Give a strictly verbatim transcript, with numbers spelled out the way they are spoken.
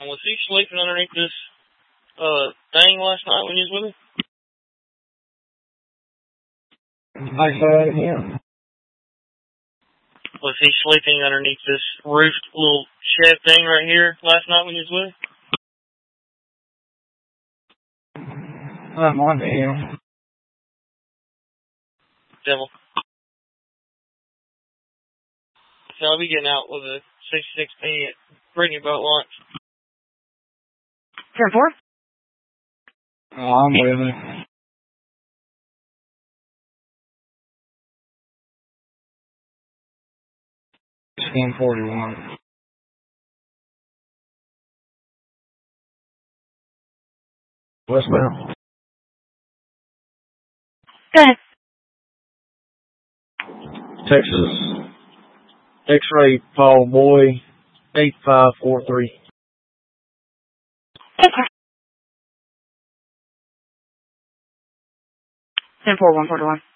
Was he sleeping underneath this uh thing last night when you was with him? I saw him. Was he sleeping underneath this roofed little shed thing right here last night when you was with him? I'm on to him. Devil. So I'll be getting out with a sixty-six P at Brittany Boat Launch. ten four? Oh, I'm with him. ten forty-one. Westbound. Go ahead. Texas. X-ray Paul Boy, eight five four three. Okay. ten four one four one.